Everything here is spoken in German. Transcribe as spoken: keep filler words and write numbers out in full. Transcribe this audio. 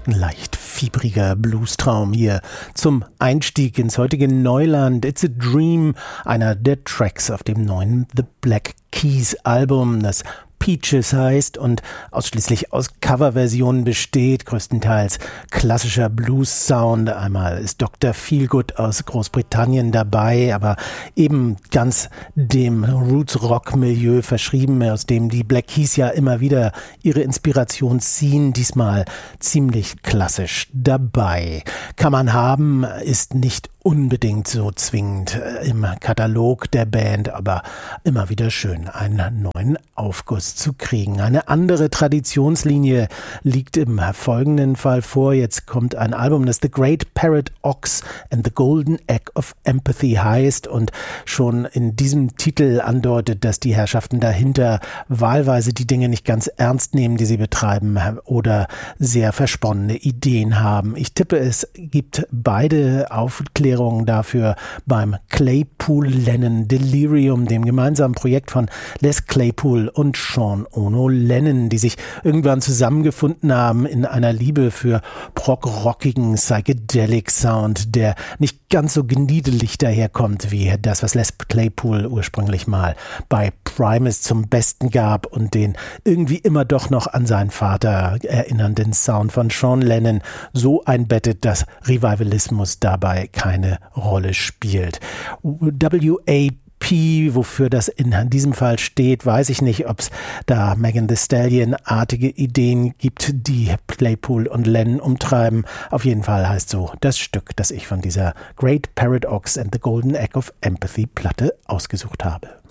Ein leicht fiebriger Bluestraum hier zum Einstieg ins heutige Neuland. It's a Dream, einer der Tracks auf dem neuen The Black Keys Album, das Peaches heißt und ausschließlich aus Coverversionen besteht, größtenteils klassischer Blues-Sound. Einmal ist Doktor Feelgood aus Großbritannien dabei, aber eben ganz dem Roots-Rock-Milieu verschrieben, aus dem die Black Keys ja immer wieder ihre Inspiration ziehen, diesmal ziemlich klassisch dabei. Kann man haben, ist nicht unbedingt so zwingend im Katalog der Band, aber immer wieder schön, einen neuen Aufguss zu kriegen. Eine andere Traditionslinie liegt im folgenden Fall vor. Jetzt kommt ein Album, das The Great Parrot Ox and the Golden Egg of Empathy heißt und schon in diesem Titel andeutet, dass die Herrschaften dahinter wahlweise die Dinge nicht ganz ernst nehmen, die sie betreiben oder sehr versponnene Ideen haben. Ich tippe, es gibt beide Aufklärungen dafür beim Claypool-Lennon Delirium, dem gemeinsamen Projekt von Les Claypool und Sean Ono Lennon, die sich irgendwann zusammengefunden haben in einer Liebe für prog-rockigen Psychedelic-Sound, der nicht ganz so gniedelig daherkommt wie das, was Les Claypool ursprünglich mal bei Primus zum Besten gab und den irgendwie immer doch noch an seinen Vater erinnernden Sound von Sean Lennon so einbettet, dass Revivalismus dabei keine Rolle spielt. W A P, wofür das in diesem Fall steht, weiß ich nicht, ob es da Megan Thee Stallion-artige Ideen gibt, die Claypool und Lennon umtreiben. Auf jeden Fall heißt so das Stück, das ich von dieser Great Parrot Ox and the Golden Egg of Empathy Platte ausgesucht habe.